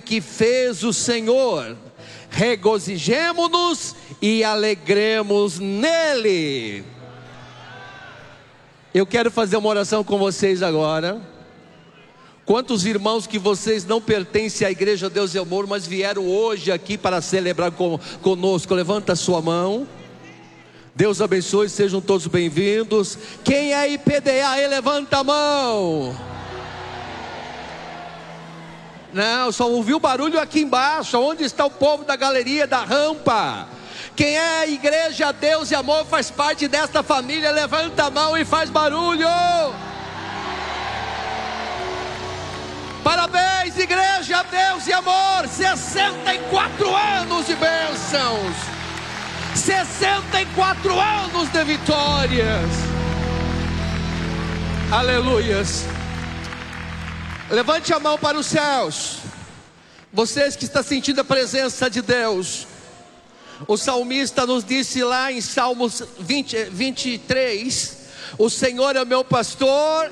que fez o Senhor. Regozijemo-nos e alegremos nele. Eu quero fazer uma oração com vocês agora. Quantos irmãos que vocês não pertencem à Igreja Deus e Amor, mas vieram hoje aqui para celebrar conosco? Levanta a sua mão. Deus abençoe, sejam todos bem-vindos. Quem é IPDA aí, levanta a mão. Não, só ouvi o barulho aqui embaixo. Onde está o povo da galeria, da rampa? Quem é a Igreja Deus e Amor, faz parte desta família, levanta a mão e faz barulho. Parabéns, Igreja Deus e Amor, 64 anos de bênçãos, 64 anos de vitórias. Aleluias. Levante a mão para os céus, vocês que estão sentindo a presença de Deus. O salmista nos disse lá em Salmos 23, o Senhor é o meu pastor.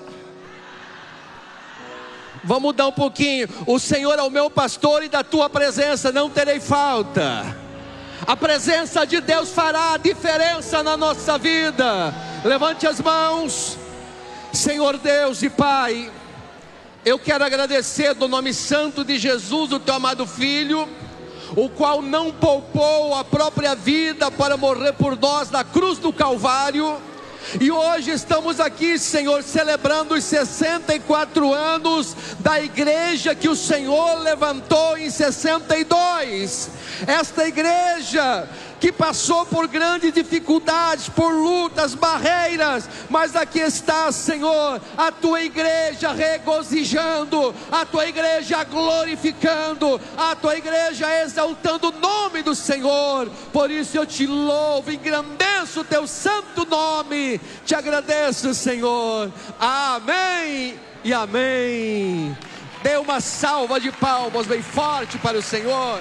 Vamos mudar um pouquinho. O Senhor é o meu pastor e da tua presença não terei falta. A presença de Deus fará a diferença na nossa vida. Levante as mãos. Senhor Deus e Pai, eu quero agradecer do nome santo de Jesus, o teu amado Filho, o qual não poupou a própria vida para morrer por nós na cruz do Calvário. E hoje estamos aqui, Senhor, celebrando os 64 anos da igreja que o Senhor levantou em 62. Esta igreja que passou por grandes dificuldades, por lutas, barreiras, mas aqui está, Senhor, a tua igreja regozijando, a tua igreja glorificando, a tua igreja exaltando o nome do Senhor. Por isso eu te louvo, engrandeço o teu santo nome, te agradeço, Senhor. Amém e amém. Dê uma salva de palmas bem forte para o Senhor.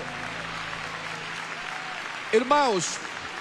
Irmãos,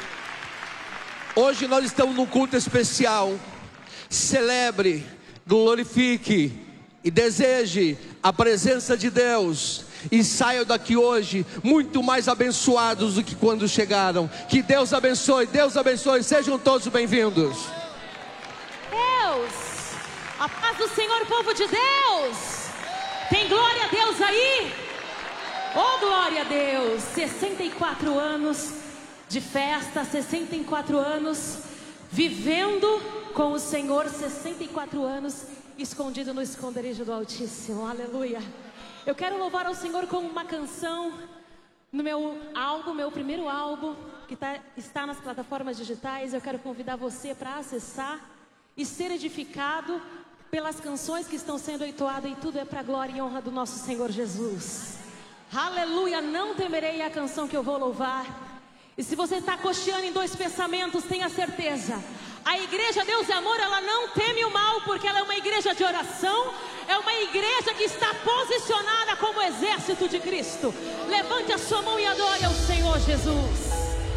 hoje nós estamos num culto especial. Celebre, glorifique e deseje a presença de Deus, e saiam daqui hoje muito mais abençoados do que quando chegaram. Que Deus abençoe, sejam todos bem-vindos. Deus, a paz do Senhor, povo de Deus. Tem glória a Deus aí? Oh, glória a Deus. 64 anos de festa, 64 anos vivendo com o Senhor, 64 anos escondido no esconderijo do Altíssimo. Aleluia. Eu quero louvar ao Senhor com uma canção no meu álbum, meu primeiro álbum, que está nas plataformas digitais. Eu quero convidar você para acessar e ser edificado pelas canções que estão sendo entoadas, e tudo é para a glória e honra do nosso Senhor Jesus. Aleluia. Não temerei, a canção que eu vou louvar. E se você está cocheando em dois pensamentos, tenha certeza, a Igreja Deus e Amor, ela não teme o mal, porque ela é uma igreja de oração, é uma igreja que está posicionada como exército de Cristo. Levante a sua mão e adore ao Senhor Jesus.